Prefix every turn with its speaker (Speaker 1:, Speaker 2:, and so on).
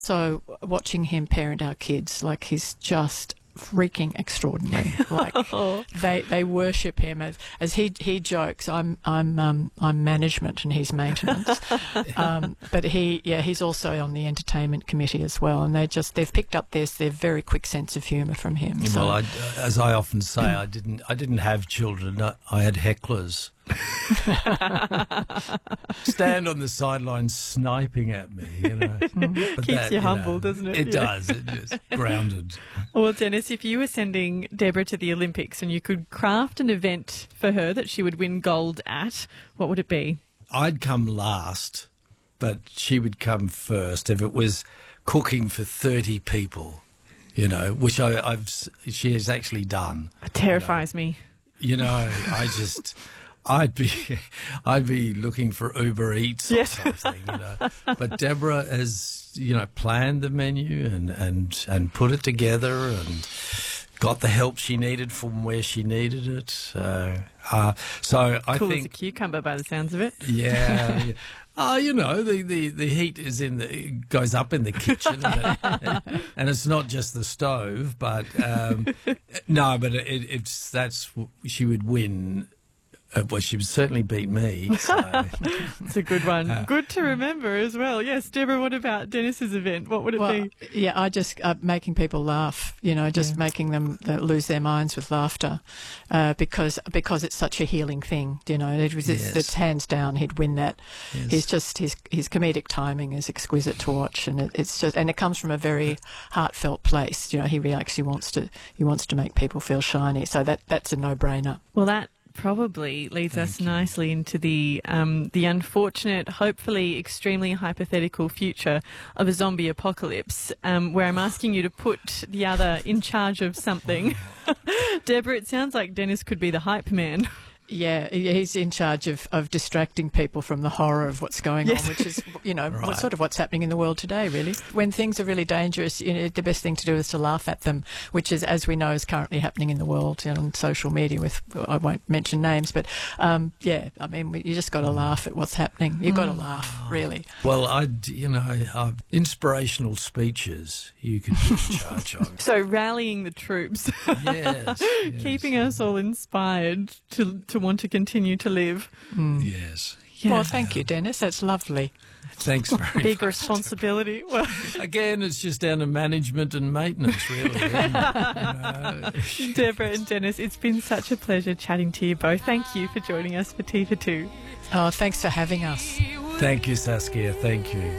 Speaker 1: So watching him parent our kids, like, he's just freaking extraordinary. Like, they worship him as he jokes. I'm management and he's maintenance. But he's also on the entertainment committee as well, and they've picked up their very quick sense of humour from him. So.
Speaker 2: Well, as I often say, I didn't have children. I had hecklers. Stand on the sidelines sniping at me, you know. But
Speaker 3: Keeps you humble, doesn't it?
Speaker 2: It does. It is grounded.
Speaker 3: Well, Dennis, if you were sending Deborah to the Olympics and you could craft an event for her that she would win gold at, what would it be?
Speaker 2: I'd come last, but she would come first if it was cooking for 30 people, you know, which she has actually done.
Speaker 3: It terrifies me.
Speaker 2: You know, I'd be looking for Uber Eats or something, you know. But Deborah has, you know, planned the menu and put it together and got the help she needed from where she needed it. So I
Speaker 3: cool
Speaker 2: think
Speaker 3: as a cucumber by the sounds of it.
Speaker 2: Yeah. You know, the heat goes up in the kitchen, and it's not just the stove, but she would win. Well, she would certainly beat me. So.
Speaker 3: It's a good one. Good to remember as well. Yes, Deborah, what about Dennis's event? What would it be?
Speaker 1: Yeah, I just making people laugh, you know, just making them lose their minds with laughter because it's such a healing thing, you know. It's hands down he'd win that.
Speaker 2: Yes.
Speaker 1: He's just, his comedic timing is exquisite to watch, and it comes from a very heartfelt place. You know, he really actually wants to make people feel shiny. So that's a no-brainer.
Speaker 3: Well, that probably leads us nicely into the unfortunate, hopefully extremely hypothetical future of a zombie apocalypse, where I'm asking you to put the other in charge of something. Deborah, it sounds like Dennis could be the hype man. Yeah,
Speaker 1: he's in charge of distracting people from the horror of what's going on, which is, you know, sort of what's happening in the world today, really. When things are really dangerous, you know, the best thing to do is to laugh at them, which is, as we know, is currently happening in the world, you know, on social media with, I won't mention names, but, I mean, you just got to laugh at what's happening. You've got to laugh, really.
Speaker 2: Well, inspirational speeches you could be in charge of.
Speaker 3: So rallying the troops.
Speaker 2: Yes.
Speaker 3: Keeping us all inspired to want to continue to live.
Speaker 2: Yes.
Speaker 1: Yeah. Well, thank you, Dennis. That's lovely.
Speaker 2: Thanks very much.
Speaker 3: Big responsibility. Well,
Speaker 2: again, it's just down to management and maintenance, really.
Speaker 3: Deborah and Dennis, it's been such a pleasure chatting to you both. Thank you for joining us for Tea for Two.
Speaker 1: Oh, thanks for having us.
Speaker 2: Thank you, Saskia. Thank you.